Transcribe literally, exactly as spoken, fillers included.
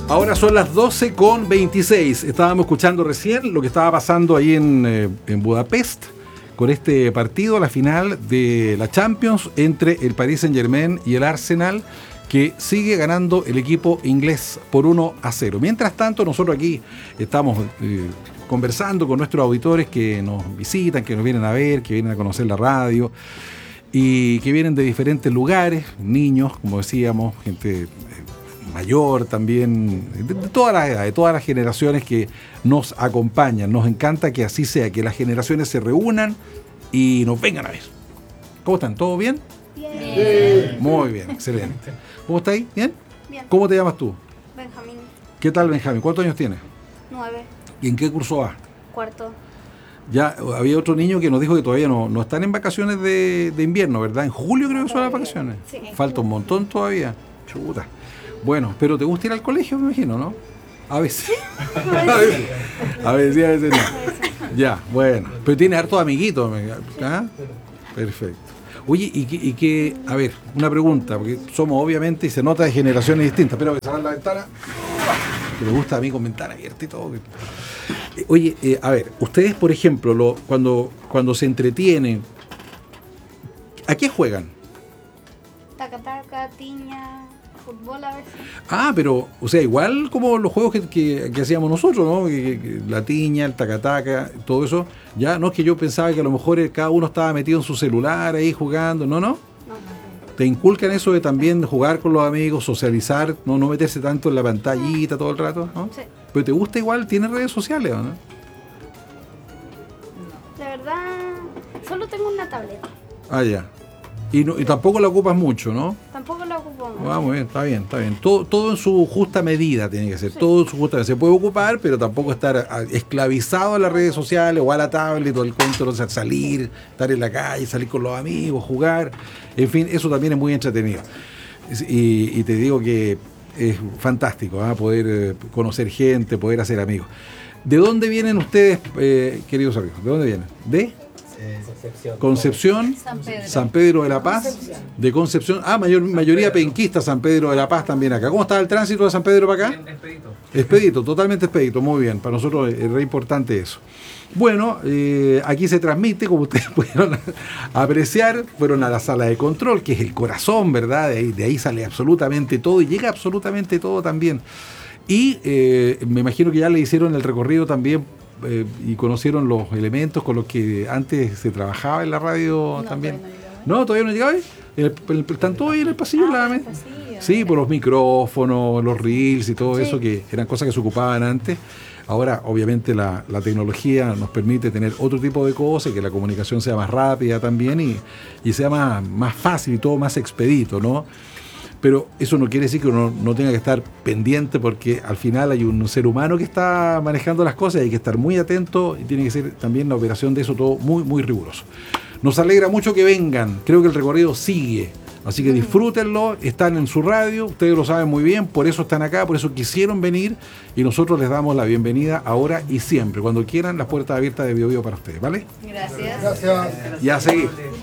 Ahora son las doce con veintiséis. Estábamos escuchando recién lo que estaba pasando ahí en, eh, en Budapest con este partido, la final de la Champions entre el Paris Saint-Germain y el Arsenal, que sigue ganando el equipo inglés por uno a cero. Mientras tanto, nosotros aquí estamos eh, conversando con nuestros auditores que nos visitan, que nos vienen a ver, que vienen a conocer la radio y que vienen de diferentes lugares, niños, como decíamos, gente eh, mayor también, de, de todas las edades, de todas las generaciones que nos acompañan. Nos encanta que así sea, que las generaciones se reúnan y nos vengan a ver. ¿Cómo están? ¿Todo bien? Bien. Muy bien, excelente. ¿Cómo estás ahí? ¿Bien? Bien. ¿Cómo te llamas tú? Benjamín, ¿Qué tal, Benjamín? ¿Cuántos años tienes? nueve, ¿Y en qué curso vas? cuarto. Ya había otro niño que nos dijo que todavía no, no están en vacaciones de, de invierno, ¿verdad? En julio creo que son las vacaciones. Sí. Falta un montón todavía. Chuta. Bueno, pero ¿te gusta ir al colegio, me imagino, no? A veces. A veces, a veces, sí, a veces no. Ya, bueno. Pero tiene hartos amiguitos. ¿Ah? Perfecto. Oye, y que, y que, a ver, una pregunta, porque somos obviamente y se nota de generaciones distintas. Espera que cerrar la ventana. Que me gusta a mí con ventana abierta y todo. Eh, Oye, eh, a ver, ustedes, por ejemplo, lo, cuando, cuando se entretienen, ¿a qué juegan? Taca, taca, tiña, fútbol a veces. Ah, pero, o sea, igual como los juegos que, que, que hacíamos nosotros, ¿no? Que, que, la tiña, el tacataca, todo eso. Ya, no es que yo pensaba que a lo mejor cada uno estaba metido en su celular ahí jugando, ¿no, no? No, ¿Te inculcan eso de también jugar con los amigos, socializar, no, no meterse tanto en la pantallita todo el rato, ¿no? sí. ¿Pero te gusta igual? ¿Tienes redes sociales o no? La verdad, solo tengo una tableta. Ah, ya. Y, no, y tampoco la ocupas mucho, ¿no? Tampoco la ocupo mucho. Ah, muy bien, está bien, está bien. Todo, todo en su justa medida tiene que ser. Sí. Todo en su justa medida. Se puede ocupar, pero tampoco estar a- esclavizado a las redes sociales o a la tablet o al control, o sea, salir, estar en la calle, salir con los amigos, jugar. En fin, eso también es muy entretenido. Y, y te digo que es fantástico, ¿ah? Poder eh, conocer gente, poder hacer amigos. ¿De dónde vienen ustedes, eh, queridos amigos? ¿De dónde vienen? ¿De? Eh, Concepción. Concepción, San Pedro. San Pedro de la Paz, de Concepción, ah, mayor, mayoría penquista, San Pedro de la Paz también acá. ¿Cómo está el tránsito de San Pedro para acá? Bien, expedito. Expedito, totalmente expedito, muy bien, para nosotros es re importante eso. Bueno, eh, aquí se transmite, como ustedes pudieron apreciar, fueron a la sala de control, que es el corazón, ¿verdad? De ahí, de ahí sale absolutamente todo y llega absolutamente todo también. Y eh, me imagino que ya le hicieron el recorrido también eh, y conocieron los elementos con los que antes se trabajaba en la radio No, también. todavía no llegaba. ¿No? ¿Todavía no llegaba ahí? En el- en el- ¿Están todos ahí en el pasillo? Ah, la- en el pasillo. Sí, por los micrófonos, los reels y todo Sí. eso, que eran cosas que se ocupaban antes. Ahora, obviamente, la, la tecnología nos permite tener otro tipo de cosas, que la comunicación sea más rápida también y, y sea más, más fácil y todo más expedito, ¿no? Pero eso no quiere decir que uno no tenga que estar pendiente, porque al final hay un ser humano que está manejando las cosas y hay que estar muy atento y tiene que ser también la operación de eso todo muy, muy riguroso. Nos alegra mucho que vengan, creo que el recorrido sigue, así que disfrútenlo, están en su radio, ustedes lo saben muy bien, por eso están acá, por eso quisieron venir y nosotros les damos la bienvenida ahora y siempre, cuando quieran, las puertas abiertas de Bio Bio para ustedes, ¿vale? Gracias. Gracias. Y a seguir.